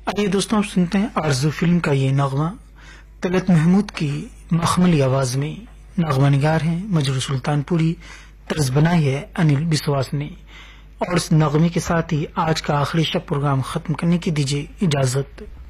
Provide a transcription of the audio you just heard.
आइए दोस्तों, आप सुनते हैं आरज़ू फिल्म का ये नगमा तलत महमूद की मखमली आवाज में। नगमा निगार हैं मजरू सुल्तानपुरी, तर्ज बनाई है अनिल विश्वास ने। और इस नगमे के साथ ही आज का आखिरी शब प्रोग्राम खत्म करने की दीजिए इजाजत।